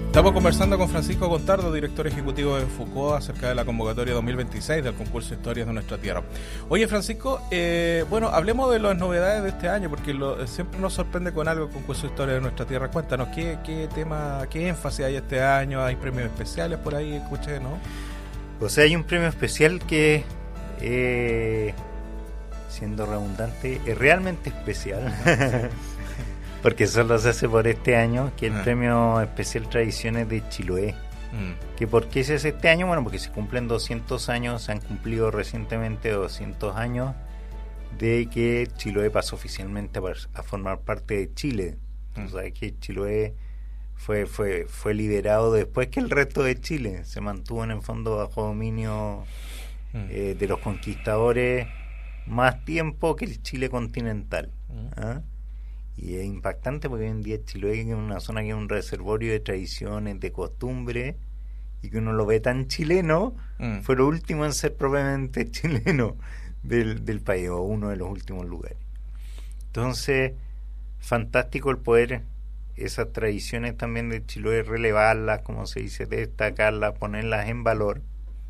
Estamos conversando con Francisco Contardo, director ejecutivo de Foucault, acerca de la convocatoria 2026 del concurso Historias de Nuestra Tierra. Oye, Francisco, bueno, hablemos de las novedades de este año, porque siempre nos sorprende con algo el concurso Historias de Nuestra Tierra. Cuéntanos, ¿qué tema, qué énfasis hay este año? ¿Hay premios especiales por ahí? Escuché, ¿no? O sea, hay un premio especial que, siendo redundante, es realmente especial. Porque solo se hace por este año, que es el Premio Especial Tradiciones de Chiloé. ¿Que por qué se hace este año? Bueno, porque se cumplen 200 años, se han cumplido recientemente 200 años de que Chiloé pasó oficialmente a formar parte de Chile. O sea, que Chiloé fue liberado después que el resto de Chile. Se mantuvo en el fondo bajo dominio de los conquistadores más tiempo que el Chile continental. ¿Ah? Y es impactante porque hoy en día Chiloé es una zona que es un reservorio de tradiciones, de costumbres, y que uno lo ve tan chileno, fue lo último en ser propiamente chileno del país, o uno de los últimos lugares. Entonces, fantástico el poder, esas tradiciones también de Chiloé, relevarlas, como se dice, destacarlas, ponerlas en valor,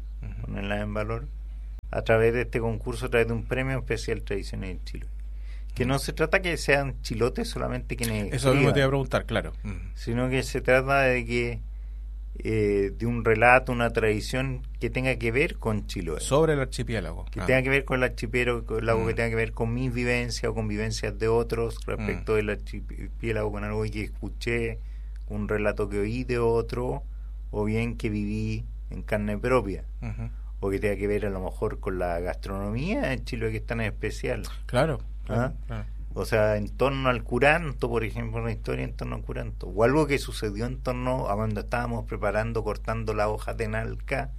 a través de este concurso, a través de un premio especial Tradiciones de Chiloé. Que no se trata que sean chilotes solamente quienes eso mismo te iba a preguntar, claro. Sino que se trata de que de un relato, una tradición que tenga que ver con Chiloé. Sobre el archipiélago. Que tenga que ver con el archipiélago, que tenga que ver con mis vivencias o con vivencias de otros respecto del archipiélago, con algo que escuché, un relato que oí de otro, o bien que viví en carne propia. O que tenga que ver a lo mejor con la gastronomía de Chiloé, que es tan especial. Claro. Claro. O sea, en torno al curanto, por ejemplo, una historia en torno al curanto, o algo que sucedió en torno a cuando estábamos cortando la hoja de nalca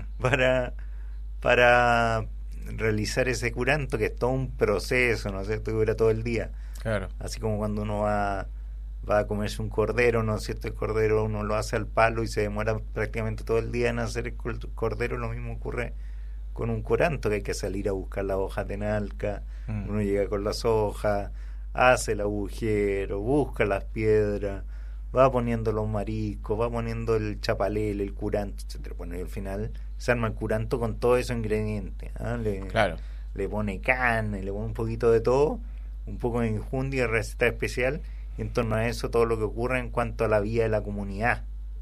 para realizar ese curanto, que es todo un proceso, ¿no es cierto?, que dura todo el día. Claro. Así como cuando uno va a comerse un cordero, ¿no es cierto?, el cordero uno lo hace al palo y se demora prácticamente todo el día en hacer el cordero. Lo mismo ocurre con un curanto, que hay que salir a buscar las hojas de nalca. Uno llega con las hojas, hace el agujero, busca las piedras, va poniendo los mariscos, va poniendo el chapalel, el curanto, etcétera. Bueno, y al final se arma el curanto con todos esos ingredientes. Le pone carne, le pone un poquito de todo, un poco de enjundia, receta especial, y en torno a eso todo lo que ocurre en cuanto a la vida de la comunidad,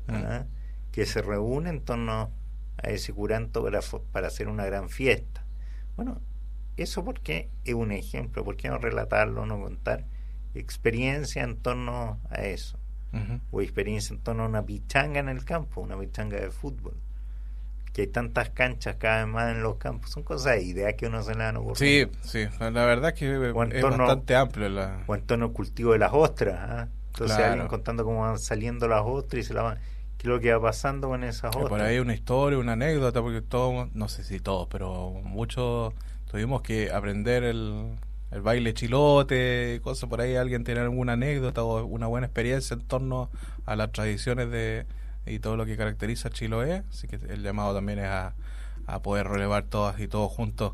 que se reúne en torno a ese curanto para hacer una gran fiesta. Bueno, eso porque es un ejemplo. ¿Por qué no relatarlo, no contar experiencia en torno a eso? O experiencia en torno a una pichanga en el campo, una pichanga de fútbol, que hay tantas canchas cada vez más en los campos. Son cosas, ideas que uno se le dan ocurrido. Sí, la verdad es que es bastante amplio. O en torno al cultivo de las ostras, entonces alguien contando cómo van saliendo las ostras y se la van... ¿Qué es lo que va pasando con esas ostras? Por ahí una historia, una anécdota, porque todos, no sé si todos, pero muchos tuvimos que aprender el baile chilote, cosas por ahí. Alguien tiene alguna anécdota o una buena experiencia en torno a las tradiciones y todo lo que caracteriza a Chiloé. Así que el llamado también es a poder relevar todas y todos juntos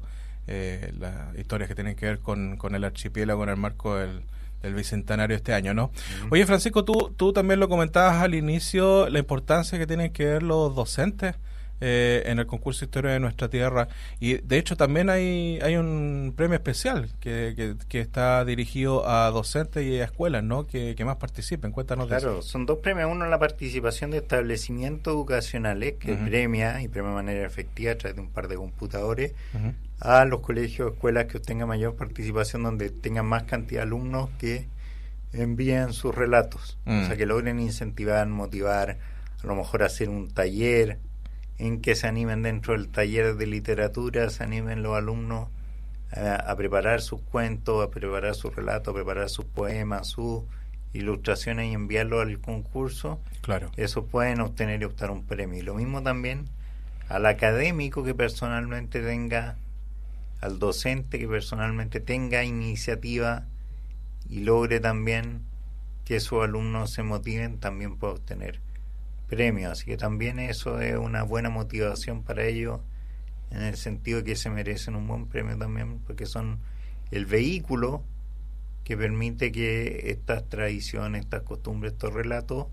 las historias que tienen que ver con el archipiélago, con el marco del bicentenario este año, ¿no? Oye, Francisco, tú también lo comentabas al inicio, la importancia que tienen que ver los docentes en el concurso Historia de Nuestra Tierra, y de hecho también hay un premio especial que está dirigido a docentes y a escuelas, ¿no?, que más participen. Cuéntanos de eso. Claro, son dos premios. Uno, la participación de establecimientos educacionales, que premia de manera efectiva a través de un par de computadores a los colegios o escuelas que obtengan mayor participación, donde tengan más cantidad de alumnos que envíen sus relatos. O sea, que logren incentivar, motivar, a lo mejor hacer un taller, en que se animen dentro del taller de literatura, se animen los alumnos a preparar sus cuentos, a preparar sus relatos, a preparar sus poemas, sus ilustraciones y enviarlos al concurso. Claro. Eso pueden obtener y optar un premio. Y lo mismo también al académico que personalmente tenga, al docente que personalmente tenga iniciativa y logre también que sus alumnos se motiven, también puede obtener premios. Así que también eso es una buena motivación para ellos, en el sentido de que se merecen un buen premio también, porque son el vehículo que permite que estas tradiciones, estas costumbres, estos relatos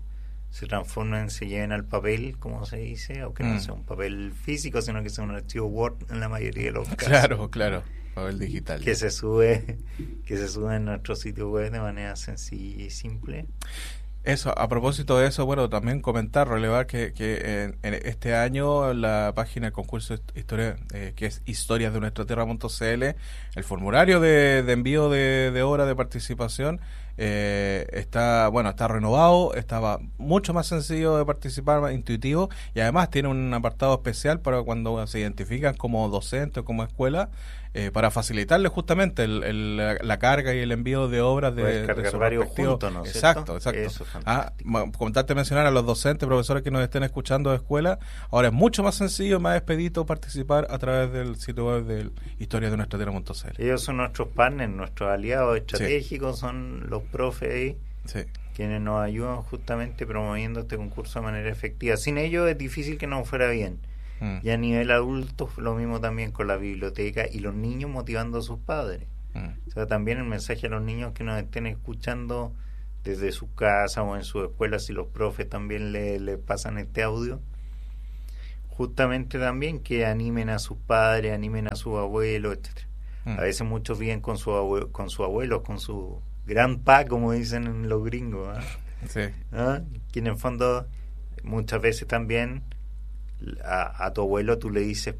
se transformen, se lleven al papel, como se dice, aunque no sea un papel físico, sino que sea un archivo Word en la mayoría de los casos. Claro, papel digital. Que se sube en nuestro sitio web de manera sencilla y simple. Eso, a propósito de eso, bueno, también relevar que en este año la página del concurso de historia, que es historias de nuestra tierra.cl, el formulario de envío de obra de participación está renovado, estaba mucho más sencillo de participar, más intuitivo, y además tiene un apartado especial para cuando se identifican como docente o como escuela, para facilitarle justamente la carga y el envío de obras de cargar su varios respectivo. juntos, ¿no? Exacto. Eso es fantástico. Comentarte, mencionar a los docentes, profesores que nos estén escuchando de escuela, ahora es mucho más sencillo, más expedito participar a través del sitio web de Historias de Nuestra Tierra.cl. Ellos son nuestros partners, nuestros aliados estratégicos, son los profes ahí, quienes nos ayudan justamente promoviendo este concurso de manera efectiva. Sin ellos es difícil que nos fuera bien. Y a nivel adulto, lo mismo también con la biblioteca y los niños motivando a sus padres. O sea, también el mensaje a los niños que nos estén escuchando desde su casa o en su escuela, si los profes también le pasan este audio, justamente también que animen a sus padres, animen a sus abuelos, etcétera. A veces muchos viven con su abuelo, con su grandpa, como dicen los gringos, que en el fondo muchas veces también a tu abuelo tú le dices